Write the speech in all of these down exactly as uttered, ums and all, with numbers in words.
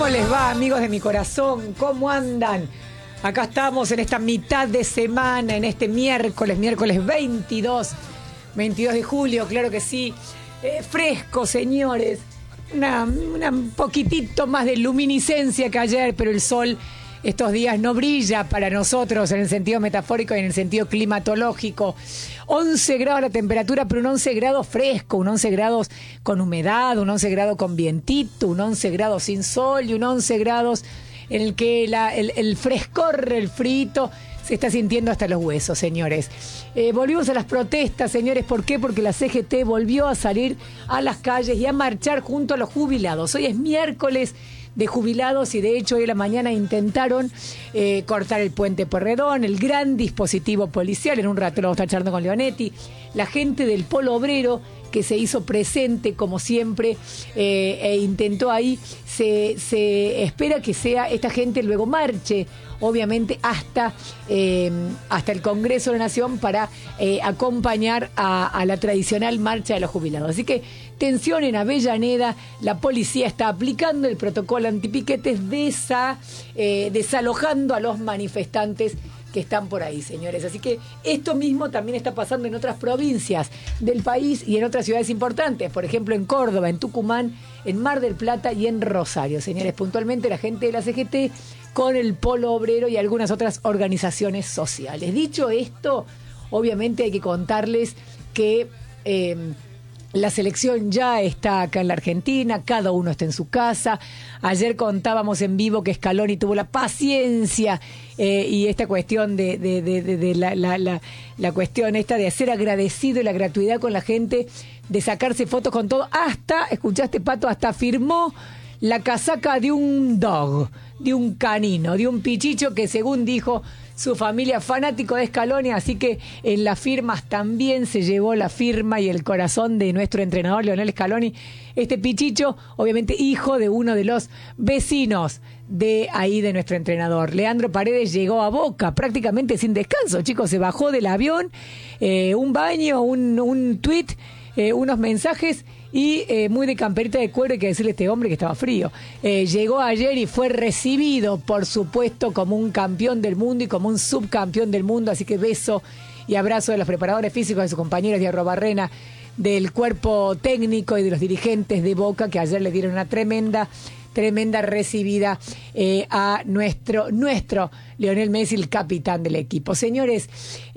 ¿Cómo les va, amigos de mi corazón? ¿Cómo andan? Acá estamos en esta mitad de semana, en este miércoles, miércoles veintidós, veintidós de julio, claro que sí. Eh, fresco, señores. Una, una un poquitito más de luminiscencia que ayer, pero el sol estos días no brilla para nosotros en el sentido metafórico y en el sentido climatológico. once grados la temperatura, pero un once grados fresco, un once grados con humedad, un once grados con vientito, un once grados sin sol y un once grados en el que la, el, el frescor, el frito, se está sintiendo hasta los huesos, señores. Eh, volvimos a las protestas, señores. ¿Por qué? Porque la C G T volvió a salir a las calles y a marchar junto a los jubilados. Hoy es miércoles de jubilados y de hecho hoy a la mañana intentaron eh, cortar el puente Pueyrredón, el gran dispositivo policial. En un rato lo vamos a estar charlando con Leonetti. La gente del Polo Obrero que se hizo presente como siempre eh, e intentó ahí, se, se espera que sea esta gente luego marche obviamente hasta, eh, hasta el Congreso de la Nación para eh, acompañar a, a la tradicional marcha de los jubilados. Así que tensión en Avellaneda, la policía está aplicando el protocolo antipiquetes, desa, eh, desalojando a los manifestantes que están por ahí, señores. Así que esto mismo también está pasando en otras provincias del país y en otras ciudades importantes, por ejemplo en Córdoba, en Tucumán, en Mar del Plata y en Rosario. Señores, puntualmente la gente de la C G T con el Polo Obrero y algunas otras organizaciones sociales. Dicho esto, obviamente hay que contarles que eh, la selección ya está acá en la Argentina, cada uno está en su casa. Ayer contábamos en vivo que Scaloni tuvo la paciencia eh, y esta cuestión de, de, de, de, de la, la, la, la cuestión esta de ser agradecido y la gratuidad con la gente, de sacarse fotos con todo, hasta, escuchaste Pato, hasta firmó la casaca de un dog, de un canino, de un pichicho que según dijo su familia fanático de Scaloni, así que en las firmas también se llevó la firma y el corazón de nuestro entrenador Lionel Scaloni. Este pichicho, obviamente hijo de uno de los vecinos de ahí de nuestro entrenador. Leandro Paredes llegó a Boca prácticamente sin descanso, chicos, se bajó del avión, eh, un baño, un, un tuit, eh, unos mensajes y eh, muy de camperita de cuero, hay que decirle a este hombre que estaba frío. Eh, llegó ayer y fue recibido, por supuesto, como un campeón del mundo y como un subcampeón del mundo, así que beso y abrazo de los preparadores físicos, de sus compañeros de Arrobarrena, del cuerpo técnico y de los dirigentes de Boca, que ayer le dieron una tremenda, tremenda recibida eh, a nuestro, nuestro Lionel Messi, el capitán del equipo. Señores,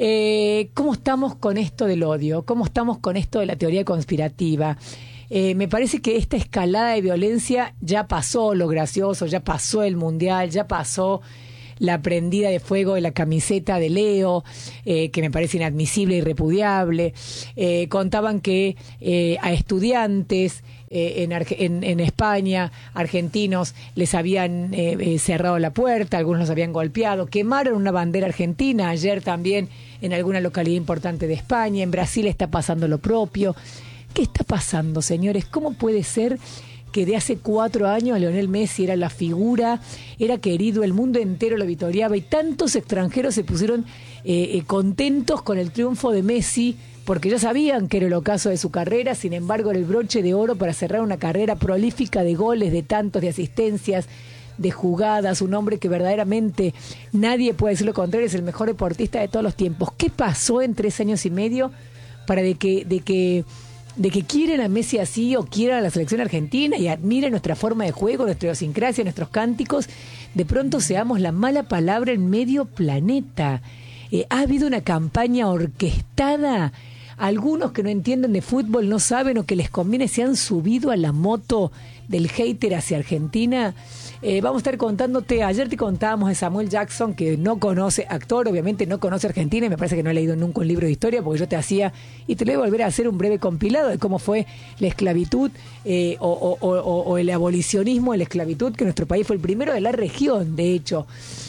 eh, ¿cómo estamos con esto del odio? ¿Cómo estamos con esto de la teoría conspirativa? Eh, me parece que esta escalada de violencia ya pasó lo gracioso, ya pasó el mundial, ya pasó la prendida de fuego de la camiseta de Leo, eh, que me parece inadmisible y repudiable. Eh, contaban que eh, a estudiantes eh, en, en, en España, argentinos, les habían eh, eh, cerrado la puerta, algunos los habían golpeado, quemaron una bandera argentina ayer también en alguna localidad importante de España. En Brasil está pasando lo propio. ¿Qué está pasando, señores? ¿Cómo puede ser que de hace cuatro años Lionel Messi era la figura, era querido, el mundo entero lo vitoreaba y tantos extranjeros se pusieron eh, eh, contentos con el triunfo de Messi porque ya sabían que era el ocaso de su carrera? Sin embargo, era el broche de oro para cerrar una carrera prolífica de goles, de tantos, de asistencias, de jugadas, un hombre que verdaderamente nadie puede decir lo contrario, es el mejor deportista de todos los tiempos. ¿Qué pasó en tres años y medio para de que... De que de que quieren a Messi así o quieran a la selección argentina y admiren nuestra forma de juego, nuestra idiosincrasia, nuestros cánticos, de pronto seamos la mala palabra en medio planeta? Eh, ha habido una campaña orquestada. Algunos que no entienden de fútbol, no saben o que les conviene, se han subido a la moto del hater hacia Argentina. Eh, vamos a estar contándote, ayer te contábamos de Samuel Jackson, que no conoce, actor, obviamente no conoce Argentina, y me parece que no ha leído nunca un libro de historia, porque yo te hacía, y te lo voy a volver a hacer un breve compilado de cómo fue la esclavitud eh, o, o, o, o el abolicionismo de la esclavitud, que nuestro país fue el primero de la región, de hecho.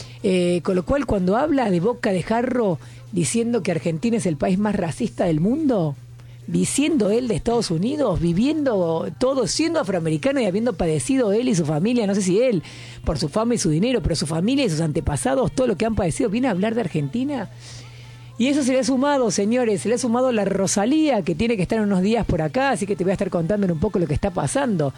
Eh, con lo cual, cuando habla de boca de jarro, diciendo que Argentina es el país más racista del mundo, diciendo él de Estados Unidos, viviendo todo, siendo afroamericano y habiendo padecido él y su familia, no sé si él, por su fama y su dinero, pero su familia y sus antepasados, todo lo que han padecido, viene a hablar de Argentina. Y eso se le ha sumado, señores, se le ha sumado la Rosalía, que tiene que estar unos días por acá, así que te voy a estar contando un poco lo que está pasando.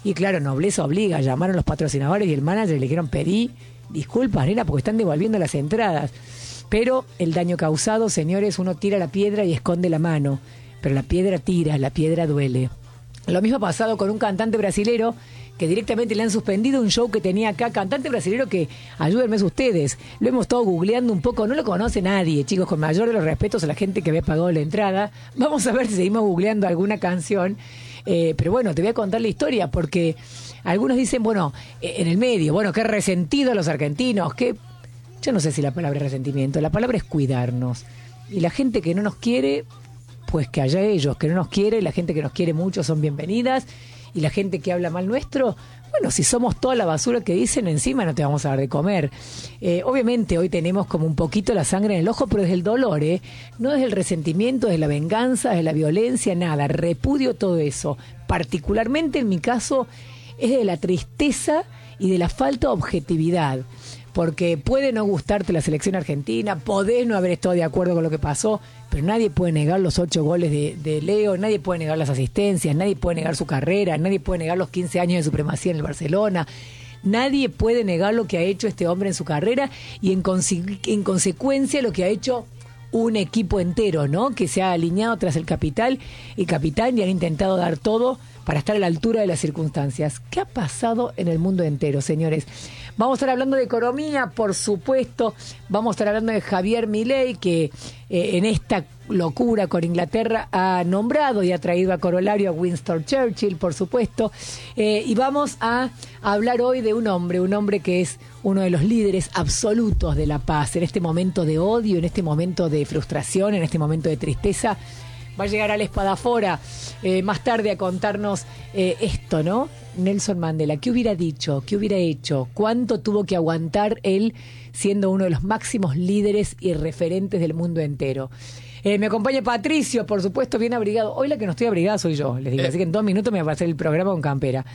Y claro, nobleza obliga, llamaron los patrocinadores y el manager le dijeron, pedí disculpas, nena, porque están devolviendo las entradas. Pero el daño causado, señores, uno tira la piedra y esconde la mano, pero la piedra tira, la piedra duele. Lo mismo ha pasado con un cantante brasilero que directamente le han suspendido un show que tenía acá. Cantante brasilero que, ayúdenme ustedes, lo hemos estado googleando un poco, no lo conoce nadie, chicos, con mayor de los respetos a la gente que había pagado la entrada. Vamos a ver si seguimos googleando alguna canción. Eh, pero bueno, te voy a contar la historia, porque algunos dicen, bueno, en el medio, bueno, qué resentidos los argentinos, qué... Yo no sé si la palabra es resentimiento, la palabra es cuidarnos. Y la gente que no nos quiere, pues que haya ellos, que no nos quiere, la gente que nos quiere mucho son bienvenidas, y la gente que habla mal nuestro, bueno, si somos toda la basura que dicen, encima no te vamos a dar de comer. Eh, obviamente hoy tenemos como un poquito la sangre en el ojo, pero es el dolor, ¿eh? No es el resentimiento, es la venganza, es la violencia, nada, repudio todo eso. Particularmente en mi caso es de la tristeza y de la falta de objetividad. Porque puede no gustarte la selección argentina, podés no haber estado de acuerdo con lo que pasó, pero nadie puede negar los ocho goles de, de Leo, nadie puede negar las asistencias, nadie puede negar su carrera, nadie puede negar los quince años de supremacía en el Barcelona, nadie puede negar lo que ha hecho este hombre en su carrera y en, conse- en consecuencia lo que ha hecho un equipo entero, ¿no? Que se ha alineado tras el capital y capitán y han intentado dar todo para estar a la altura de las circunstancias. ¿Qué ha pasado en el mundo entero, señores? Vamos a estar hablando de economía, por supuesto. Vamos a estar hablando de Javier Milei, que eh, en esta locura con Inglaterra ha nombrado y ha traído a corolario a Winston Churchill, por supuesto. Eh, y vamos a hablar hoy de un hombre, un hombre que es uno de los líderes absolutos de la paz. En este momento de odio, en este momento de frustración, en este momento de tristeza, va a llegar al Espadafora eh, más tarde a contarnos eh, esto, ¿no? Nelson Mandela, ¿qué hubiera dicho? ¿Qué hubiera hecho? ¿Cuánto tuvo que aguantar él siendo uno de los máximos líderes y referentes del mundo entero? Eh, me acompaña Patricio, por supuesto, bien abrigado. Hoy la que no estoy abrigada soy yo, les digo. Eh. Así que en dos minutos me va a hacer el programa con campera.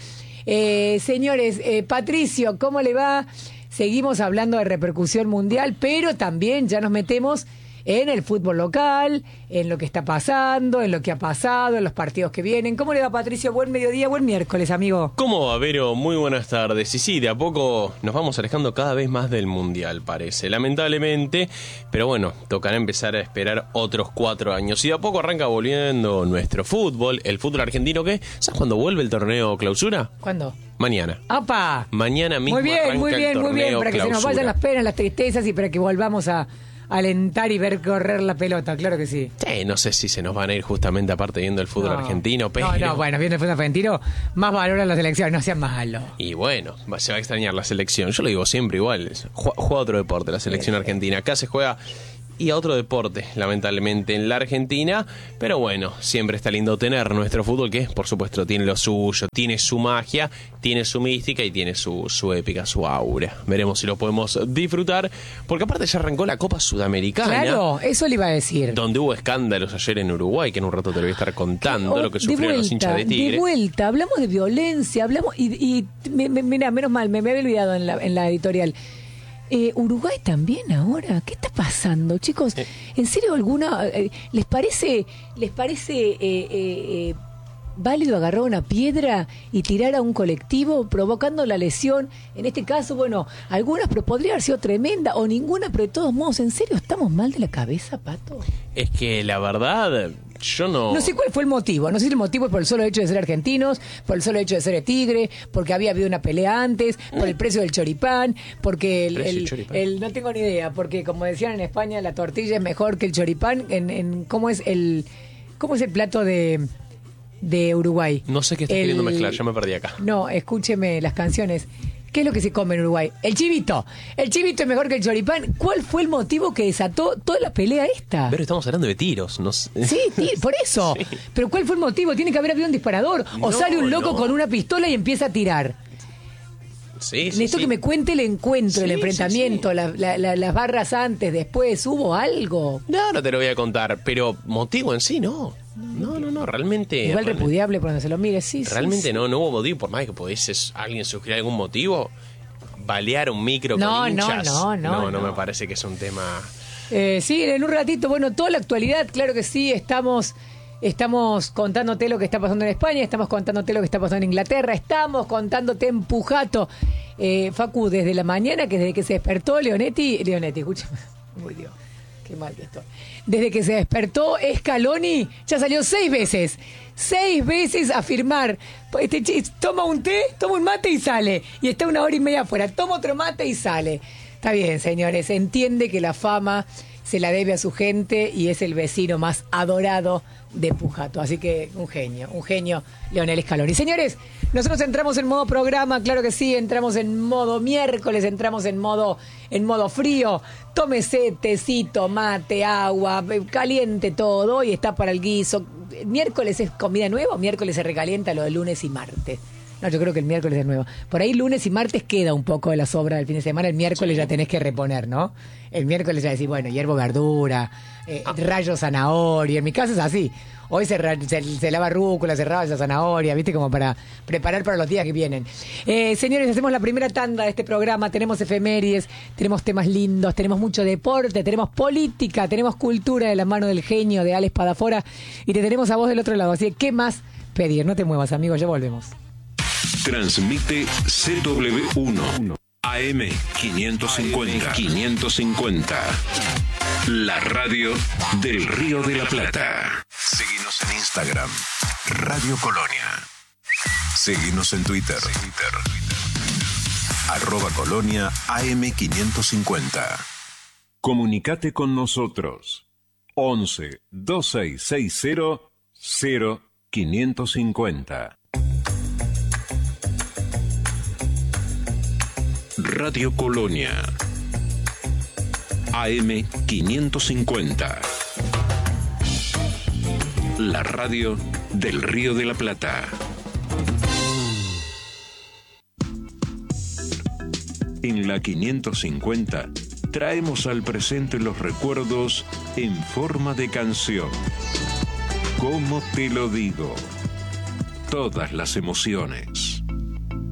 Eh, señores, eh, Patricio, ¿cómo le va? Seguimos hablando de repercusión mundial, pero también ya nos metemos en el fútbol local, en lo que está pasando, en lo que ha pasado, en los partidos que vienen. ¿Cómo le va, Patricio? Buen mediodía, buen miércoles, amigo. ¿Cómo va, Vero? Muy buenas tardes. Y sí, de a poco nos vamos alejando cada vez más del Mundial, parece. Lamentablemente, pero bueno, tocará empezar a esperar otros cuatro años. Y de a poco arranca volviendo nuestro fútbol, el fútbol argentino, que ¿sabes cuándo vuelve el torneo clausura? ¿Cuándo? Mañana. ¡Apa! Mañana mismo muy bien, arranca muy bien, el muy bien, torneo para que clausura. se nos vayan las penas, las tristezas y para que volvamos a alentar y ver correr la pelota, claro que sí. Sí, no sé si se nos van a ir justamente aparte viendo el fútbol no, argentino, pero... No, no, bueno, viendo el fútbol argentino, más valoran las elecciones, no sean malos. Y bueno, se va a extrañar la selección. Yo lo digo siempre igual, juega otro deporte la selección sí. argentina. Acá se juega y a otro deporte, lamentablemente, en la Argentina. Pero bueno, siempre está lindo tener nuestro fútbol, que por supuesto tiene lo suyo, tiene su magia, tiene su mística y tiene su, su épica, su aura. Veremos si lo podemos disfrutar, porque aparte ya arrancó la Copa Sudamericana. Claro, eso le iba a decir. Donde hubo escándalos ayer en Uruguay, que en un rato te lo voy a estar contando, oh, lo que sufrieron vuelta, los hinchas de Tigre. De vuelta, hablamos de violencia, hablamos, y, y me, me, mira, menos mal, me, me había olvidado en la, en la editorial. Eh, Uruguay también ahora, ¿qué está pasando, chicos? Eh. ¿En serio alguna eh, les parece les parece eh, eh, eh, válido agarrar una piedra y tirar a un colectivo provocando la lesión? En este caso, bueno, algunas, pero podría haber sido tremenda o ninguna, pero de todos modos, ¿en serio estamos mal de la cabeza, Pato? Es que la verdad, yo no... No sé cuál fue el motivo, no sé si el motivo es por el solo hecho de ser argentinos, por el solo hecho de ser de Tigre, porque había habido una pelea antes, por el precio del choripán, porque el, el, choripán. el no tengo ni idea, porque como decían en España, la tortilla es mejor que el choripán, en, en cómo es el cómo es el plato de, de Uruguay. No sé qué estás el, queriendo mezclar, ya me perdí acá. No, escúcheme las canciones. ¿Qué es lo que se come en Uruguay? El chivito. El chivito es mejor que el choripán. ¿Cuál fue el motivo que desató toda la pelea esta? Pero estamos hablando de tiros, no sé. Sí, tí- por eso. Sí. Pero ¿cuál fue el motivo? Tiene que haber habido un disparador. O no, sale un loco no. con una pistola y empieza a tirar. Sí, sí, Necesito sí. que me cuente el encuentro, sí, el enfrentamiento, sí, sí. La, la, la, las barras antes, después. ¿Hubo algo? No, no te lo voy a contar. Pero motivo en sí, no. No, no, no, realmente... Igual realmente, repudiable por donde se lo mire, sí, Realmente sí, no, sí. no hubo motivo. Por más que pudiese alguien sugerir algún motivo, balear un micro no, con hinchas... No, no, no. No, no, no me parece que es un tema... Eh, sí, en un ratito, bueno, toda la actualidad, claro que sí, estamos... Estamos contándote lo que está pasando en España, estamos contándote lo que está pasando en Inglaterra, estamos contándote en Pujato. Eh, Facu, desde la mañana, que desde que se despertó Leonetti, Leonetti, escúchame, uy Dios, qué mal que estoy. Desde que se despertó Scaloni, ya salió seis veces, seis veces a firmar. Este, toma un té, toma un mate y sale, y está una hora y media afuera, toma otro mate y sale. Está bien, señores, entiende que la fama se la debe a su gente y es el vecino más adorado de Pujato. Así que un genio, un genio Leonel Scaloni. Señores, nosotros entramos en modo programa, claro que sí, entramos en modo miércoles, entramos en modo, en modo frío. Tómese tecito, mate, agua, caliente todo y está para el guiso. Miércoles es comida nueva, miércoles se recalienta lo de lunes y martes. No, yo creo que el miércoles es nuevo. Por ahí lunes y martes queda un poco de la sobra del fin de semana. El miércoles sí. Ya tenés que reponer, ¿no? El miércoles ya decís, bueno, hiervo verdura, eh, ah. rayo zanahoria. En mi casa es así. Hoy se, se, se lava rúcula, se raya zanahoria, ¿viste? Como para preparar para los días que vienen. Eh, señores, hacemos la primera tanda de este programa. Tenemos efemérides, tenemos temas lindos, tenemos mucho deporte, tenemos política, tenemos cultura de la mano del genio de Alex Padafora. Y te tenemos a vos del otro lado. Así que, ¿qué más pedir? No te muevas, amigo, ya volvemos. Transmite C W uno A M quinientos cincuenta. quinientos cincuenta. La radio del Río de la Plata. Seguinos en Instagram, Radio Colonia. Seguinos en Twitter, arroba Colonia A M quinientos cincuenta. Comunicate con nosotros. once, dos seis seis cero, cero quinientos cincuenta. Radio Colonia A M quinientos cincuenta. La radio del Río de la Plata. En la quinientos cincuenta traemos al presente los recuerdos en forma de canción. ¿Cómo te lo digo? Todas las emociones.